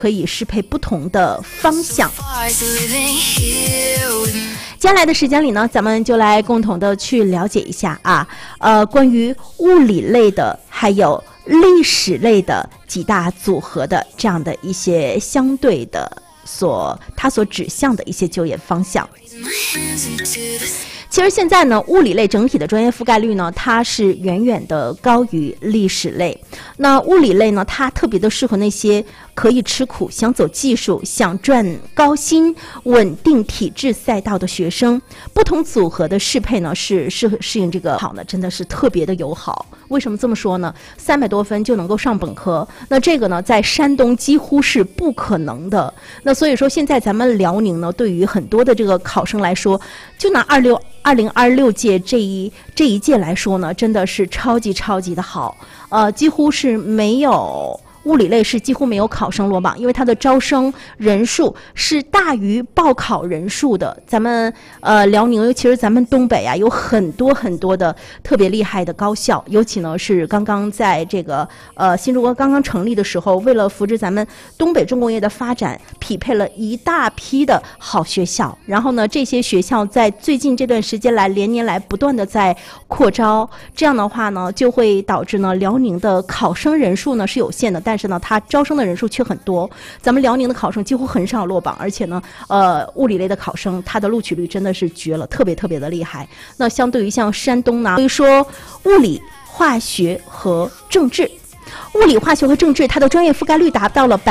可以适配不同的方向。接下来的时间里呢，咱们就来共同的去了解一下关于物理类的还有历史类的几大组合的这样的一些相对的它所指向的一些就业方向。其实现在呢，物理类整体的专业覆盖率呢，它是远远的高于历史类。那物理类呢，它特别的适合那些可以吃苦、想走技术、想赚高薪、稳定体制赛道的学生。不同组合的适配呢，是适应这个好呢，真的是特别的友好。为什么这么说呢？300多分就能够上本科，那这个呢，在山东几乎是不可能的。那所以说，现在咱们辽宁呢，对于很多的这个考生来说，就拿2026届这一届来说呢，真的是超级的好，几乎是没有。物理类是几乎没有考生落榜，因为它的招生人数是大于报考人数的。咱们辽宁，尤其是咱们东北有很多的特别厉害的高校，尤其呢是刚刚在这个新中国刚刚成立的时候，为了扶持咱们东北重工业的发展，匹配了一大批的好学校。然后呢，这些学校在最近这段时间来，连年来不断的在扩招，这样的话呢，就会导致呢辽宁的考生人数呢是有限的。但是呢，它招生的人数却很多，咱们辽宁的考生几乎很少落榜，而且呢，物理类的考生，它的录取率真的是绝了，特别的厉害。那相对于像山东呢，所以说物理、化学和政治，物理、化学和政治，它的专业覆盖率达到了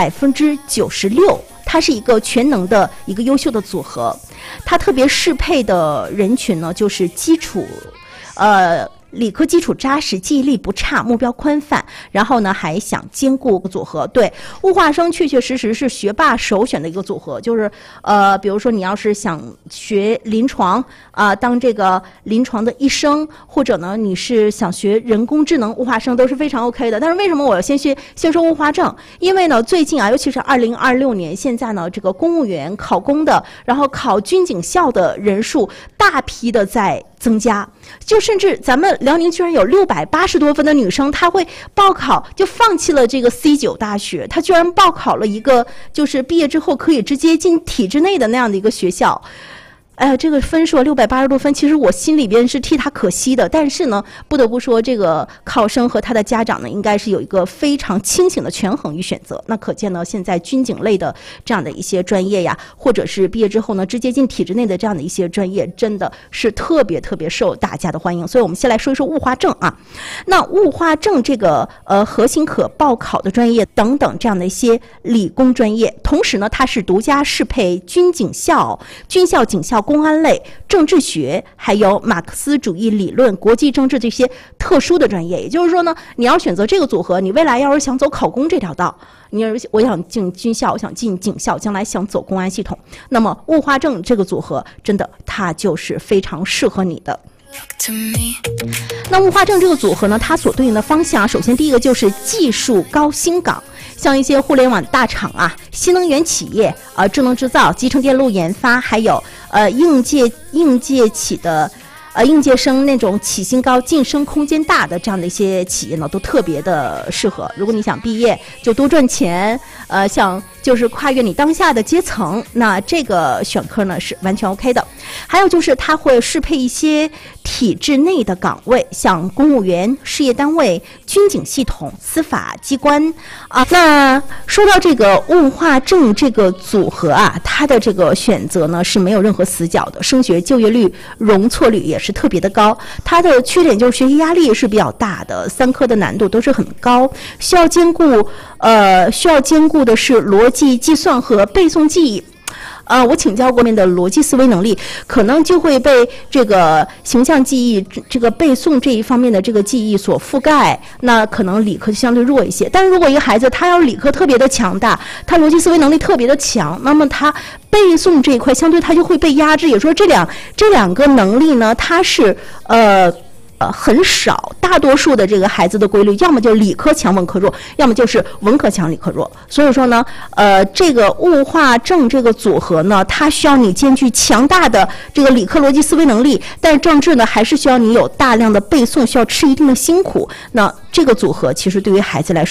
96%，它是一个全能的一个优秀的组合。它特别适配的人群呢，就是基础，理科基础扎实，记忆力不差，目标宽泛，然后呢还想兼顾组合。对，物化生确实是学霸首选的一个组合，就是比如说你要是想学临床当这个临床的医生，或者呢你是想学人工智能，物化生都是非常 OK 的。但是为什么我要先说物化政？因为呢最近尤其是2026年，现在呢这个公务员考公的，然后考军警校的人数大批的在增加，就甚至咱们辽宁居然有680多分的女生，她会报考，就放弃了这个 C9 大学，她居然报考了一个就是毕业之后可以直接进体制内的那样的一个学校。这个分数680多分，其实我心里边是替他可惜的。但是呢，不得不说，这个考生和他的家长呢，应该是有一个非常清醒的权衡与选择。那可见呢，现在军警类的这样的一些专业呀，或者是毕业之后呢，直接进体制内的这样的一些专业，真的是特别受大家的欢迎。所以我们先来说一说物化政那物化政这个核心可报考的专业等等这样的一些理工专业，同时呢，它是独家适配军警校、军校、警校、公安类、政治学，还有马克思主义理论、国际政治这些特殊的专业。也就是说呢，你要选择这个组合，你未来要是想走考公这条道，我想进军校，我想进警校，将来想走公安系统，那么物化政这个组合真的它就是非常适合你的。那物化政这个组合呢，它所对应的方向，首先第一个就是技术高薪岗，像一些互联网大厂新能源企业智能制造、集成电路研发，还有应届企的应届生那种起薪高、晋升空间大的这样的一些企业呢，都特别的适合。如果你想毕业就多赚钱，想就是跨越你当下的阶层，那这个选科呢是完全 OK 的。还有就是它会适配一些体制内的岗位，像公务员、事业单位、军警系统、司法机关那说到这个物化政这个组合它的这个选择呢是没有任何死角的，升学就业率、容错率也是特别的高。它的缺点就是学习压力是比较大的，3科的难度都是很高，需要兼顾的是逻辑计算和背诵记忆。我请教过面的逻辑思维能力，可能就会被这个形象记忆、这个背诵这一方面的这个记忆所覆盖，那可能理科就相对弱一些。但是如果一个孩子他要理科特别的强大，他逻辑思维能力特别的强，那么他背诵这一块相对他就会被压制。也说这两个能力呢，它是很少，大多数的这个孩子的规律，要么就是理科强文科弱，要么就是文科强理科弱。所以说呢，这个物化政这个组合呢，它需要你兼具强大的这个理科逻辑思维能力，但是政治呢，还是需要你有大量的背诵，需要吃一定的辛苦。那这个组合其实对于孩子来说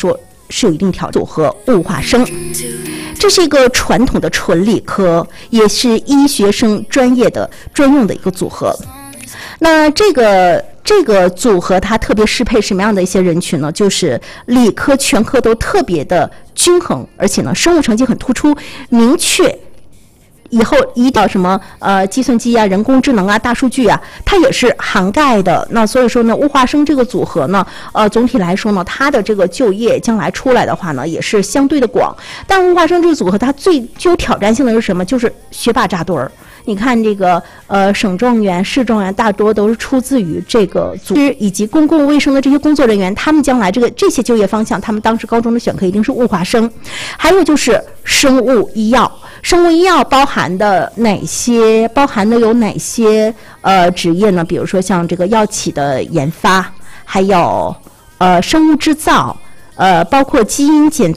是有一定条件组合物化生。这是一个传统的纯理科，也是医学生专业的专用的一个组合。那这个组合它特别适配什么样的一些人群呢？就是理科全科都特别的均衡，而且呢生物成绩很突出，明确以后一到什么计算机啊、人工智能啊、大数据啊，它也是涵盖的。那所以说呢，物化生这个组合呢，总体来说呢，它的这个就业将来出来的话呢，也是相对的广。但物化生这个组合它最具有挑战性的是什么？就是学霸扎堆儿。你看这个省状元、市状元大多都是出自于这个组织以及公共卫生的这些工作人员，他们将来这些就业方向，他们当时高中的选科一定是物化生。还有就是生物医药，生物医药包含的有哪些职业呢？比如说像这个药企的研发，还有生物制造，包括基因检测。